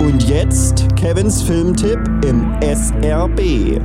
Und jetzt Kevins Filmtipp im SRB.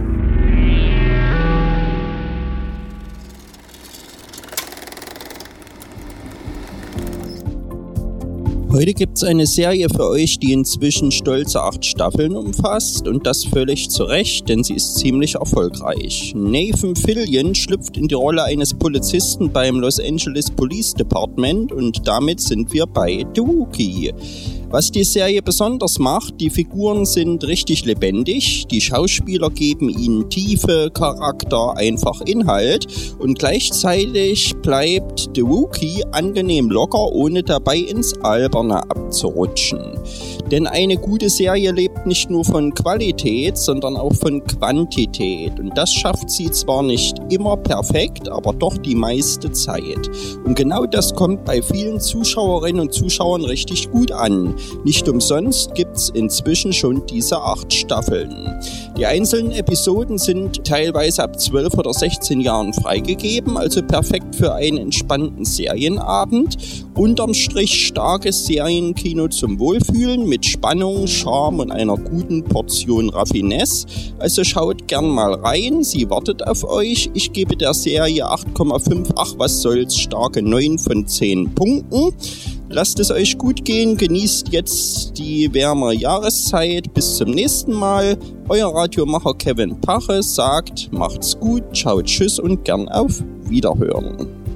Heute gibt's eine Serie für euch, die inzwischen stolze 8 Staffeln umfasst und das völlig zu Recht, denn sie ist ziemlich erfolgreich. Nathan Fillion schlüpft in die Rolle eines Polizisten beim Los Angeles Police Department und damit sind wir bei The Rookie. Was die Serie besonders macht, die Figuren sind richtig lebendig, die Schauspieler geben ihnen Tiefe, Charakter, einfach Inhalt und gleichzeitig bleibt The Rookie angenehm locker, ohne dabei ins Alberne abzurutschen. Denn eine gute Serie lebt nicht nur von Qualität, sondern auch von Quantität und das schafft sie zwar nicht immer perfekt, aber doch die meiste Zeit. Und genau das kommt bei vielen Zuschauerinnen und Zuschauern richtig gut an. Nicht umsonst gibt's inzwischen schon diese 8 Staffeln. Die einzelnen Episoden sind teilweise ab 12 oder 16 Jahren freigegeben, also perfekt für einen entspannten Serienabend. Unterm Strich starkes Serienkino zum Wohlfühlen mit Spannung, Charme und einer guten Portion Raffinesse. Also schaut gern mal rein, sie wartet auf euch. Ich gebe der Serie 8,5, ach was soll's, starke 9 von 10 Punkten. Lasst es euch gut gehen, genießt jetzt die wärmere Jahreszeit. Bis zum nächsten Mal. Euer Radiomacher Kevin Pache sagt, macht's gut, ciao, tschüss und gern auf Wiederhören.